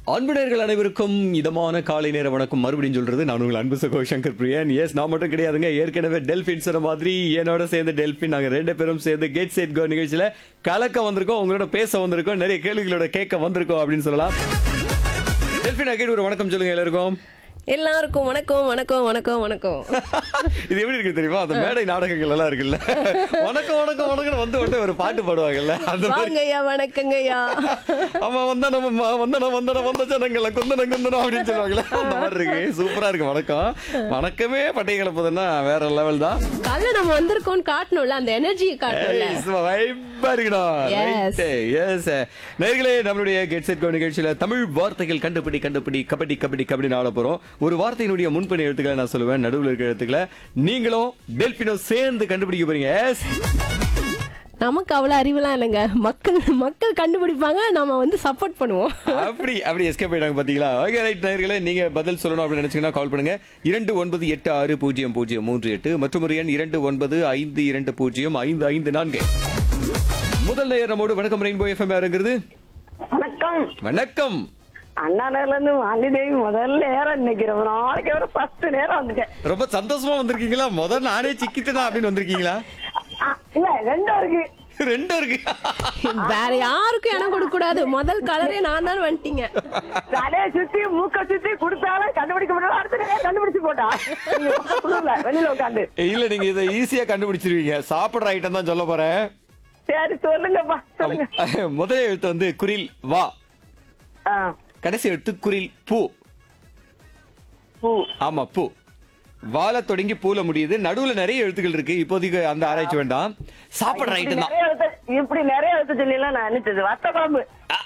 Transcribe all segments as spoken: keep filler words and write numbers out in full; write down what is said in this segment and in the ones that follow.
அன்புடையர்கள் அனைவருக்கும் இதமான காலை நேர வணக்கம். மறுபடியும் சொல்றது நான் உங்கள் அன்பு சகோ சங்கர் பிரியன். எஸ், நான் மட்டும் கிடையாதுங்க. ஏற்கனவே டெல்பின் சொன்ன மாதிரி என்னோட சேர்ந்து டெல்பின் நாங்க ரெண்டு பேரும் சேர்ந்து கெட் செட் கோ நிகழ்ச்சியில கலக்க வந்திருக்கோம், உங்களோட பேச வந்திருக்கோம், நிறைய கேள்விகளோட கேட்க வந்திருக்கோம் அப்படின்னு சொல்லலாம். டெல்பின் அகைன் ஒரு வணக்கம் சொல்லுங்க எல்லாருக்கும். எல்லாருக்கும் வணக்கம் வணக்கம் வணக்கம் வணக்கம். இது எப்படி இருக்கு தெரியுமா? அந்த மேடை நாடகங்கள் எல்லாம் இருக்குல்ல, வணக்கம் வணக்கம் வணக்கம் வந்து உடனே ஒரு பாட்டு பாடுவாங்கல்ல, அந்த மாதிரி. வாங்கய்யா வணக்கங்கய்யா. ஆமா, வந்தன வந்தன வந்தன வந்த ஜனங்களை குந்தன குந்தனம் அப்படின்னு சொல்லுவாங்கல்ல, அந்த மாதிரி இருக்கு. சூப்பரா இருக்கு. வணக்கம் வணக்கமே பட்டை கிளப்புதுன்னா வேற லெவல் தான். காலைல நம்ம வந்திருக்கோம் காட்டணும்ல, அந்த எனர்ஜியை காட்டணும்ல. வைப்பா இருக்குடா. எஸ் நேயர்களே, நம்மளுடைய கெட் செட் கோ நிகழ்ச்சியில தமிழ் வார்த்தைகள் கண்டுபிடி கண்டுபிடி கபடி கபடி கபடி ஆட போறோம். ஒரு வார்த்தையினுடைய முன்பணி எழுத்துக்களை நான் சொல்லுவேன், நடுவில் இருக்கிற எழுத்துக்களை நீங்களும் டெல்பினோ சேர்ந்து கண்டுபிடிக்க போறீங்க. நமக்கு அவ்வளவு அறிவுலாம் இல்லைங்க, மக்கள் மக்கள் கண்டுபிடிப்பாங்க, நம்ம வந்து சப்போர்ட் பண்ணுவோம். அப்படி அப்படி எஸ்கேப் ஆயிட்டாங்க பாத்தீங்களா? ஓகே ரைட் நேயர்களே, நீங்க பதில் சொல்லணும் அப்படின்னு நினைச்சீங்கன்னா கால் பண்ணுங்க. இரண்டு ஒன்பது எட்டு ஆறு பூஜ்ஜியம் பூஜ்ஜியம் மூன்று எட்டு மற்றும் ஒரு எண் இரண்டு ஒன்பது ஐந்து இரண்டு பூஜ்ஜியம் ஐந்து ஐந்து நான்கு. முதல் நேயர் நம்மோடு வணக்கம் ரெயின்போ எஃப்எம் யாருங்கிறது? வணக்கம். வணக்கம். அண்ணாநகர்ல இருந்து வாணிதேவி முதல்ல நேரம் நினைக்கிறேன். நாளைக்கு வர ஃபர்ஸ்ட் நேரம் வந்துட்டேன். ரொம்ப சந்தோஷமா வந்திருக்கீங்களா? முதல் நானே சிக்கிட்டேனா அப்படின்னு வந்திருக்கீங்களா? இல்ல ரெண்டும் இருக்கு. ரெண்டும் இருக்கு. வேற யாருக்கும் இடம் கொடுக்க கூடாது. முதல் கலரே நான் தான் வந்துட்டீங்க. தலையை சுத்தி மூக்க சுத்தி குடுத்தாலும் கண்டுபிடிக்க முடியாது. அடுத்த நேரம் கண்டுபிடிச்சு போட்டா வெளியில உட்காந்து. இல்ல, நீங்க இதை ஈஸியா கண்டுபிடிச்சிருவீங்க. சாப்பிடுற ஐட்டம் தான் சொல்ல போறேன். சரி சொல்லுங்கப்பா, சொல்லுங்க. முதல் எழுத்து வந்து குரில் வா, கடைசி எழுத்து குரில் பூ. பூ. ஆமா, பூ. வாழ தொடங்கி பூல முடியுது. நடுவுல நிறைய எழுத்துக்கள் இருக்கு. இப்போதைக்கு அந்த ஆராய்ச்சி வேண்டாம். சாப்பிடுற ஐட்டம் தான். இப்படி நிறைய எழுத்து சொல்லி நான் நினைச்சது வத்த குழம்பு.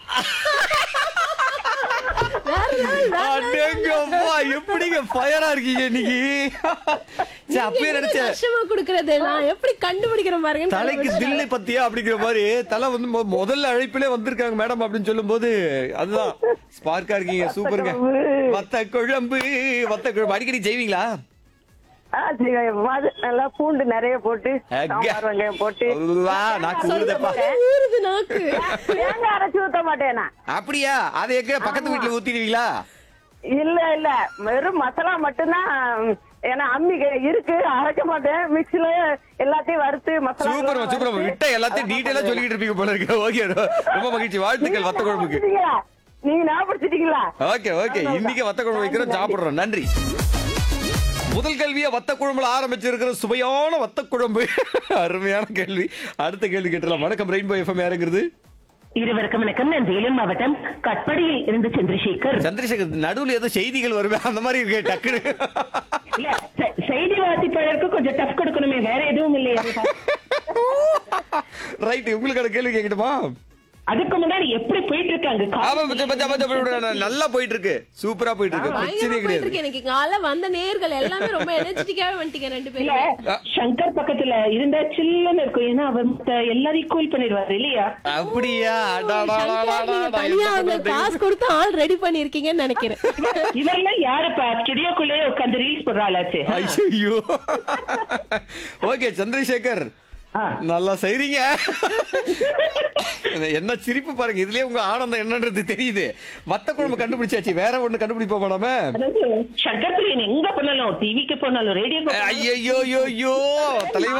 எப்படிங்க ஃபயரா இருக்கீங்க இன்னைக்கு? அப்பயே நினைச்சேன் கஷ்டமா குடுக்கறது, நான் எப்படி கண்டுபிடிக்கிறேன் பாருங்க. தலைக்கு தில்லு பத்தியா அப்படிங்கிற மாதிரி தலை வந்து முதல்ல அழைப்பிலே வந்திருக்காங்க மேடம் அப்படின்னு சொல்லும் போது அதுதான் ஸ்பார்க்கா இருக்கீங்க. சூப்பருங்க. வத்த குழம்பு. வத்த குழம்பு அடிக்கடி செய்வீங்களா? நல்லா பூண்டு நிறைய போட்டு வெங்காயம் போட்டு தேங்காய் அரைச்சு ஊத்த மாட்டேனா? அப்படியா? அதை எங்க பக்கத்து வீட்டுல ஊத்திடுவீங்களா? இல்ல இல்ல, வெறும் மசாலா மட்டும்தான். ஏன்னா அம்மி இருக்கு, அரைக்க மாட்டேன். மிக்சில எல்லாத்தையும் வறுத்து மசாலா. Super super. விட்ட எல்லாத்தையும் டீடைலா சொல்லிட்டு இருப்பீங்க போல இருக்கு. ஓகே, ரொம்ப மகிழ்ச்சி. வாழ்த்துக்கள் வத்த குழம்புக்கு. நீங்க ஞாபகப்படுத்திட்டீங்களா? ஓகே ஓகே, இன்னைக்கு வத்த குழம்பு வைக்கிறோம், சாப்பிடுறோம். நன்றி. முதல் கேள்வியா வத்த குழம்புல ஆரம்பிச்சிருக்கிற சுவையான வத்த குழம்பு. அருமையான கேள்வி. அடுத்த கேள்வி கேட்டலாம். வணக்கம் ரெயின்போ எஃப்எம் யாருங்கிறது? இருவருக்கும் வணக்கம். நான் வேலூர் மாவட்டம் கட்படியில் இருந்து சந்திரசேகர். சந்திரசேகர், நடுவுல ஏதோ செய்திகள் வருவே அந்த மாதிரி இருக்கு டக்குனு. இல்ல, செய்தி வாசிப்பாளருக்கு கொஞ்சம் டஃப் கொடுக்கணுமே, வேற எதுவும் இல்லையா? ரைட், உங்களுக்கு கேள்வி கேட்கட்டுமா? அதுக்கு முன்னாடி எப்படி போயிட்டு இருக்காங்க? நல்லா போயிட்டு இருக்கு, சூப்பரா போயிட்டு இருக்கு, பிரச்சனையே கிடையாது. எனக்கு காலைல வந்த நேர்கள் எல்லாமே ரொம்ப எனர்ஜெட்டிக்காவே வந்துட்டீங்க ரெண்டு பேரும். சங்கர் பக்கத்துல இருந்தா சில்லுன்னு இருக்கும், ஏன்னா அவர் எல்லாரையும் கூல் பண்ணிடுவாரு இல்லையா? அப்படியா? தனியா வந்து காசு கொடுத்து ஆள் ரெடி பண்ணி இருக்கீங்கன்னு நினைக்கிறேன். இதெல்லாம் யாருப்பா ஸ்டுடியோக்குள்ளே உட்காந்து ரீல்ஸ் போடுறாளாச்சு? ஐயோ. ஓகே சந்திரசேகர், நல்லா செய்றீங்க. என்ன சிரிப்பு பாருங்க, இதுலயே உங்க ஆனந்தம் என்னன்றது தெரியுது. வத்த குழம்பு கண்டுபிடிச்சாச்சு, வேற ஒண்ணு கண்டுபிடிப்போம் மேடம். சங்கர் பிரியன் எங்க போனாலும், டிவிக்கு போனாலும், ரேடியோ. ஐயோ தலைவா.